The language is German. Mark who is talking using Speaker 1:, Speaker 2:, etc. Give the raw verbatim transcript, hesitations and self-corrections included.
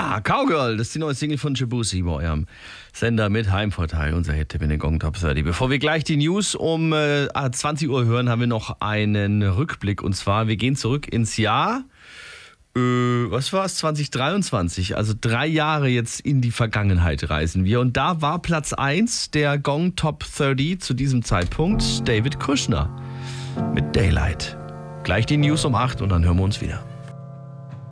Speaker 1: Ja, Cowgirl, das ist die neue Single von Debussy bei eurem Sender mit Heimvorteil, unser Hit in den Gong Top dreißig. Bevor wir gleich die News um äh, zwanzig Uhr hören, haben wir noch einen Rückblick. Und zwar, wir gehen zurück ins Jahr, äh, was war es, zwanzig dreiundzwanzig. Also drei Jahre jetzt in die Vergangenheit reisen wir. Und da war Platz eins der Gong Top dreißig zu diesem Zeitpunkt David Kushner mit Daylight. Gleich die News um acht und dann hören wir uns wieder.